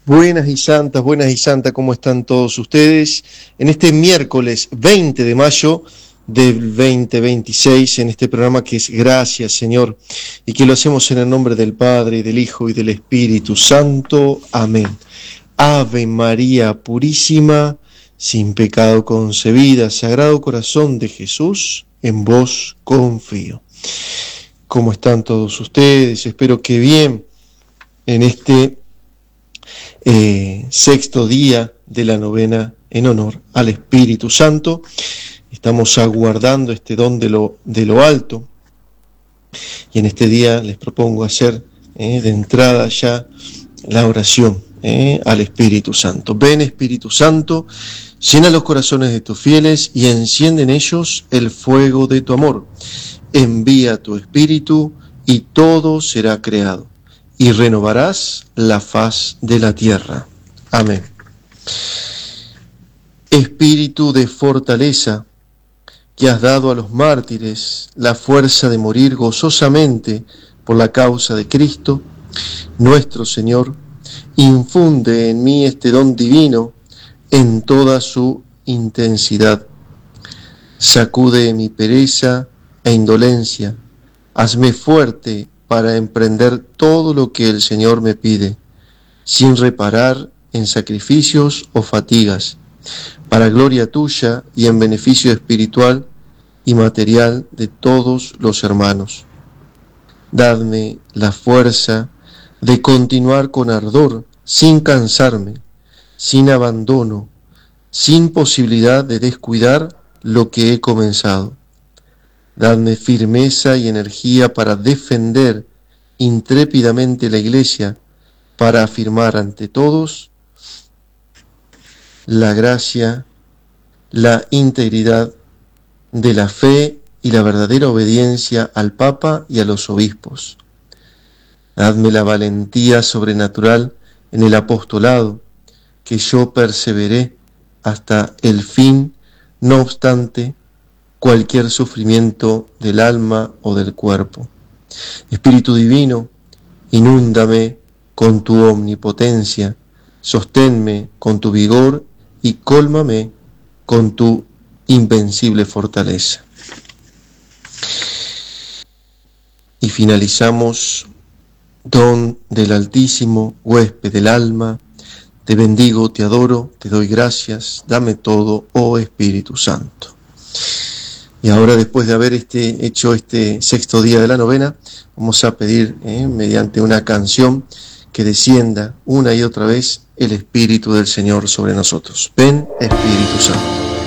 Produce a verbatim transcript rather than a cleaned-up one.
Buenas y santas, buenas y santas, ¿cómo están todos ustedes? En este miércoles veinte de mayo del veinte veintiséis, en este programa que es Gracias, Señor, y que lo hacemos en el nombre del Padre, y del Hijo, y del Espíritu Santo. Amén. Ave María Purísima, sin pecado concebida, Sagrado Corazón de Jesús, en vos confío. ¿Cómo están todos ustedes? Espero que bien en este Eh, sexto día de la novena en honor al Espíritu Santo. Estamos aguardando este don de lo, de lo alto, y en este día les propongo hacer eh, de entrada ya la oración eh, al Espíritu Santo. Ven, Espíritu Santo, llena los corazones de tus fieles y enciende en ellos el fuego de tu amor. Envía tu Espíritu y todo será creado, y renovarás la faz de la tierra. Amén. Espíritu de fortaleza, que has dado a los mártires la fuerza de morir gozosamente por la causa de Cristo, nuestro Señor, infunde en mí este don divino en toda su intensidad. Sacude mi pereza e indolencia, hazme fuerte para emprender todo lo que el Señor me pide, sin reparar en sacrificios o fatigas, para gloria tuya y en beneficio espiritual y material de todos los hermanos. Dadme la fuerza de continuar con ardor, sin cansarme, sin abandono, sin posibilidad de descuidar lo que he comenzado. Dadme firmeza y energía para defender intrépidamente la Iglesia, para afirmar ante todos la gracia, la integridad de la fe y la verdadera obediencia al Papa y a los obispos. Dadme la valentía sobrenatural en el apostolado, que yo perseveré hasta el fin, no obstante cualquier sufrimiento del alma o del cuerpo. Espíritu Divino, inúndame con tu omnipotencia, sosténme con tu vigor y cólmame con tu invencible fortaleza. Y finalizamos: don del Altísimo, huésped del alma, te bendigo, te adoro, te doy gracias, dame todo, oh Espíritu Santo. Y ahora, después de haber este, hecho este sexto día de la novena, vamos a pedir, eh, mediante una canción, que descienda una y otra vez el Espíritu del Señor sobre nosotros. Ven, Espíritu Santo.